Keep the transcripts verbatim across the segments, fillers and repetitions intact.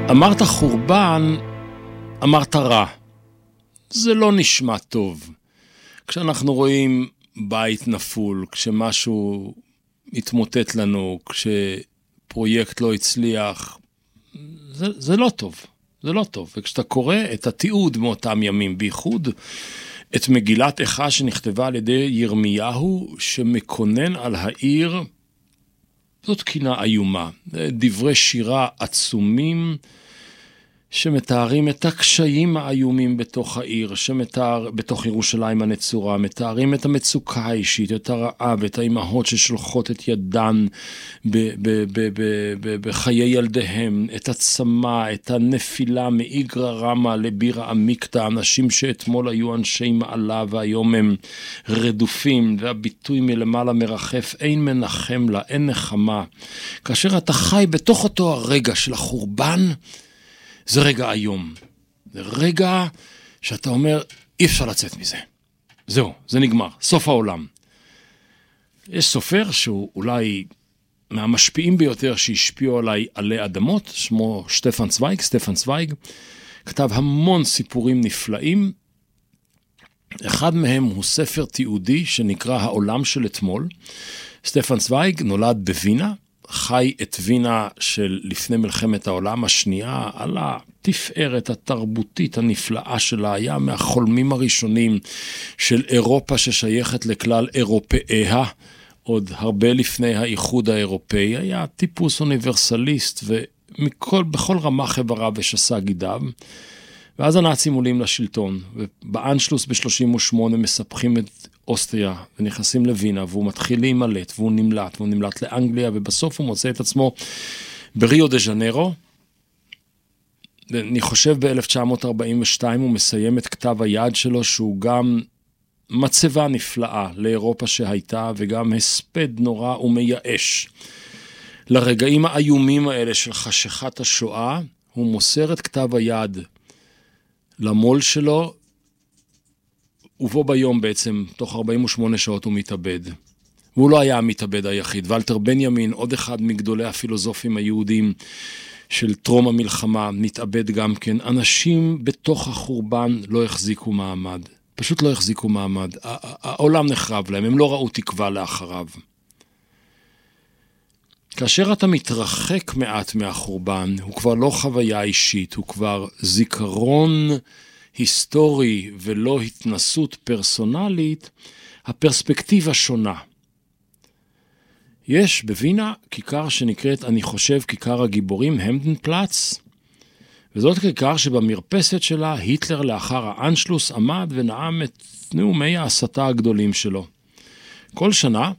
אמרת חורבן, אמרת רע. זה לא נשמע טוב. כשאנחנו רואים בית נפול, כשמשהו מתמוטט לנו, כשפרויקט לא הצליח, זה, זה לא טוב. זה לא טוב. וכשאתה קורא את התיעוד מאותם ימים, בייחוד את מגילת איכה שנכתבה על ידי ירמיהו, שמקונן על העיר, זאת קינה איומה. דברי שירה עצומים, שמתארים את הקשיים האיומים בתוך העיר, שמתאר, בתוך ירושלים הנצורה, מתארים את המצוקה האישית, את הרעב, את האימהות ששולחות את ידן ב, ב, ב, ב, ב, בחיי ילדיהם, את הצמא, את הנפילה מאיגרא רמא לבירא עמיקתא, אנשים שאתמול היו אנשי מעלה והיום הם רדופים, והביטוי מלמעלה מרחף, אין מנחם לה, אין נחמה. כאשר אתה חי בתוך אותו הרגע של החורבן, זה רגע היום. זה רגע שאתה אומר, אי אפשר לצאת מזה. זהו, זה נגמר. סוף העולם. יש סופר שהוא אולי מהמשפיעים ביותר שהשפיעו עליי עלי אדמות, שמו שטפן צוויג, סטפן צוויג, כתב המון סיפורים נפלאים. אחד מהם הוא ספר תיעודי שנקרא העולם של אתמול. סטפן צוויג נולד בווינה, חי את וינה של לפני מלחמת העולם השנייה, על התפארת התרבותית הנפלאה שלה, היה מהחולמים הראשונים של אירופה ששייכת לכלל אירופאיה, עוד הרבה לפני האיחוד האירופאי, היה טיפוס אוניברסליסט, ומכל, בכל רמה חברה ושסה גידיו, ואז הנאצים עולים לשלטון, ובאנשלוס ב-שלושים ושמונה מספחים את אוסטריה, ונכנסים לווינה, והוא מתחיל להימלט, והוא נמלט, והוא נמלט לאנגליה, ובסוף הוא מוצא את עצמו בריו דה ז'נרו. אני חושב ב-אלף תשע מאות ארבעים ושתיים הוא מסיים את כתב היד שלו, שהוא גם מצבה נפלאה לאירופה שהייתה, וגם הספד נורא ומייאש. לרגעים האיומים האלה של חשכת השואה, הוא מוסר את כתב היד למול שלו, ובו ביום בעצם, תוך ארבעים ושמונה שעות הוא מתאבד. והוא לא היה המתאבד היחיד. ולטר בנימין, עוד אחד מגדולי הפילוסופים היהודים של טרום המלחמה, מתאבד גם כן. אנשים בתוך החורבן לא החזיקו מעמד. פשוט לא החזיקו מעמד. העולם נחרב להם, הם לא ראו תקווה לאחריו. כאשר אתה מתרחק מעט מהחורבן, הוא כבר לא חוויה אישית, הוא כבר זיכרון היסטורי ולא התנסות פרסונלית, הפרספקטיבה שונה. יש בווינה כיכר שנקראת, אני חושב, כיכר הגיבורים, המדנפלץ, וזאת כיכר שבמרפסת שלה היטלר לאחר האנשלוס עמד ונאם את נאומי ההסתה הגדולים שלו. כל שנה,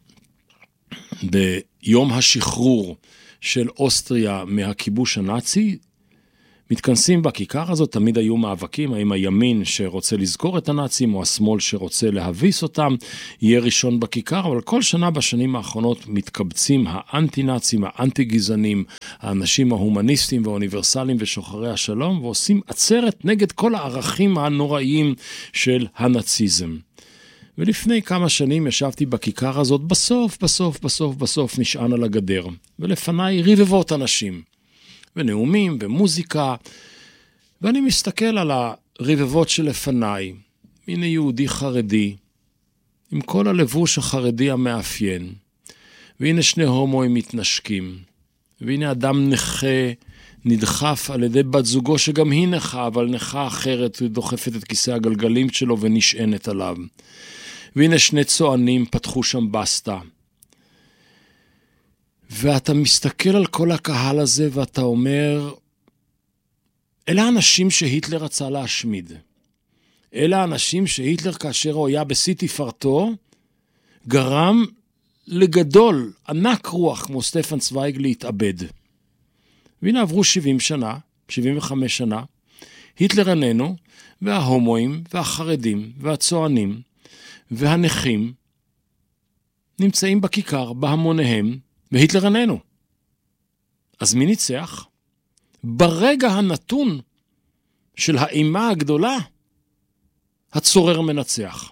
ביום השחרור של אוסטריה מהכיבוש הנאצי, מתכנסים בכיכר הזאת, תמיד היו מאבקים, האם הימין שרוצה לזכור את הנאצים, או השמאל שרוצה להביס אותם, יהיה ראשון בכיכר, אבל כל שנה בשנים האחרונות מתקבצים האנטי-נאצים, האנטי-גזענים, האנשים ההומניסטים והאוניברסליים ושוחרי השלום, ועושים עצרת נגד כל הערכים הנוראיים של הנאציזם. ולפני כמה שנים ישבתי בכיכר הזאת, בסוף, בסוף, בסוף, בסוף נשען על הגדר, ולפניי רבבות אנשים. ונאומים ומוזיקה, ואני מסתכל על הרבבות שלפניי, הנה יהודי חרדי, עם כל הלבוש החרדי המאפיין, והנה שני הומואים מתנשקים, והנה אדם נכה נדחף על ידי בת זוגו שגם היא נכה, אבל נכה אחרת דוחפת את כיסא הגלגלים שלו ונשענת עליו. והנה שני צוענים פתחו שם בסטה. ואתה מסתכל על כל הקהל הזה ואתה אומר, אלה האנשים שהיטלר רצה להשמיד. אלה האנשים שהיטלר כאשר הוא היה בשיא תפארתו, גרם לגדול, ענק רוח כמו סטפן צוויג להתאבד. והנה עברו שבעים שנה, שבעים וחמש שנה, היטלר איננו, וההומואים והחרדים והצוענים והנכים נמצאים בכיכר בהמוניהם, והיטלר איננו. אז מי ניצח? ברגע הנתון של האימה הגדולה, הצורר מנצח.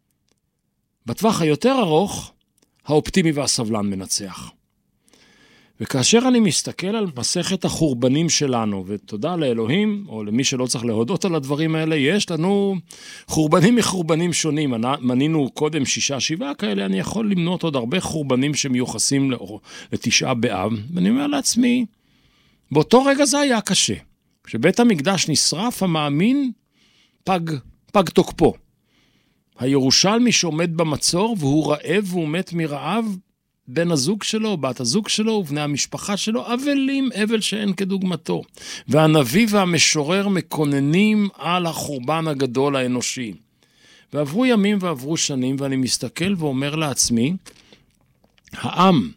בטווח היותר ארוך, האופטימי והסבלן מנצח. וכאשר אני מסתכל על מסכת החורבנים שלנו, ותודה לאלוהים, או למי שלא צריך להודות על הדברים האלה, יש לנו חורבנים מחורבנים שונים. מנינו קודם שישה, שבעה כאלה, אני יכול למנות עוד הרבה חורבנים שמיוחסים לתשעה באב, ואני אומר לעצמי, באותו רגע זה היה קשה. כשבית המקדש נשרף, המאמין פג, פג תוקפו. הירושלמי שעומד במצור, והוא רעב והוא מת מרעב, בן הזוג שלו, בת הזוג שלו ובני המשפחה שלו, אבלים אבל שאין כדוגמתו. והנביא והמשורר מקוננים על החורבן הגדול האנושי. ועברו ימים ועברו שנים, ואני מסתכל ואומר לעצמי, העם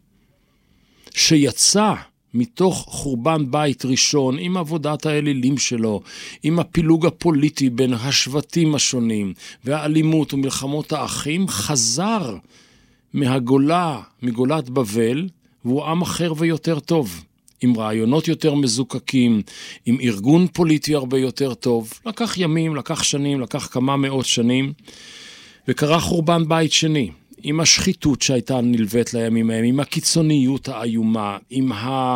שיצא מתוך חורבן בית ראשון, עם עבודת האלילים שלו, עם הפילוג הפוליטי בין השבטים השונים, והאלימות ומלחמות האחים, חזר מהגולה, מגולת בבל, והוא עם אחר ויותר טוב, עם רעיונות יותר מזוקקים, עם ארגון פוליטי הרבה יותר טוב. לקח ימים, לקח שנים, לקח כמה מאות שנים, וקרה חורבן בית שני, עם השחיתות שהייתה נלווית לימים ההם, עם הקיצוניות האיומה, עם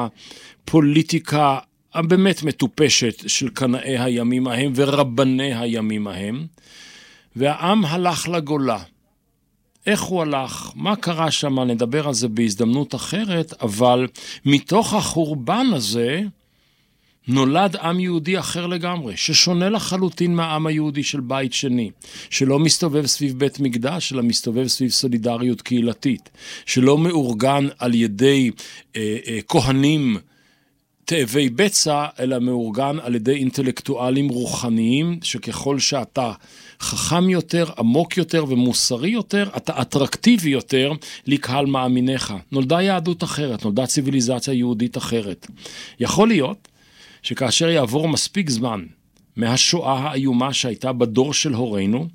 הפוליטיקה הבאמת מטופשת של קנאי הימים ההם ורבני הימים ההם, והעם הלך לגולה. איך הוא הלך? מה קרה שם? נדבר על זה בהזדמנות אחרת, אבל מתוך החורבן הזה נולד עם יהודי אחר לגמרי, ששונה לחלוטין מהעם היהודי של בית שני, שלא מסתובב סביב בית מקדש, אלא מסתובב סביב סולידריות קהילתית, שלא מאורגן על ידי אה, אה, כהנים תאבי בצע, אלא מאורגן על ידי אינטלקטואלים רוחניים, שככל שאתה חכם יותר, עמוק יותר ומוסרי יותר, אתה אטרקטיבי יותר לקהל מאמיניך. נולדה יהדות אחרת, נולדה ציוויליזציה יהודית אחרת. יכול להיות שכאשר יעבור מספיק זמן מהשואה האיומה שהייתה בדור של הורינו,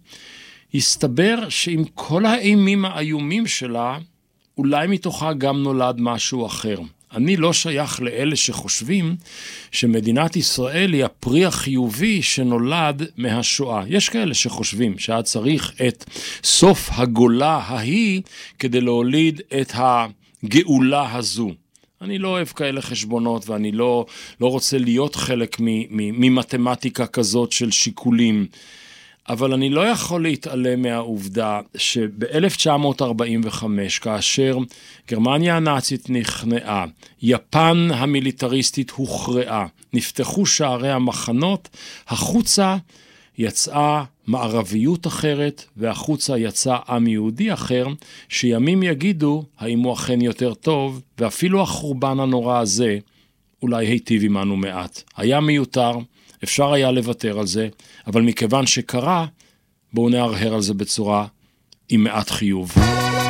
יסתבר שעם כל האימים האיומים שלה, אולי מתוכה גם נולד משהו אחר. אני לא שייך לאלה שחושבים שמדינת ישראל היא הפרי החיובי שנולד מהשואה. יש כאלה שחושבים שהיה צריך את סוף הגולה ההיא כדי להוליד את הגאולה הזו. אני לא אוהב כאלה חשבונות, ואני לא, לא רוצה להיות חלק ממתמטיקה כזאת של שיקולים. אבל אני לא יכול להתעלם מהעובדה שב-אלף תשע מאות ארבעים וחמש, כאשר גרמניה הנאצית נכנעה, יפן המיליטריסטית הוכרעה, נפתחו שערי המחנות, החוצה יצאה מערביות אחרת, והחוצה יצא עם יהודי אחר, שימים יגידו האם הוא אכן יותר טוב, ואפילו החורבן הנורא הזה אולי היטיב עמנו מעט. היה מיותר, אפשר היה לוותר על זה, אבל מכיוון שקרה, בואו נהרהר על זה בצורה עם מעט חיוב.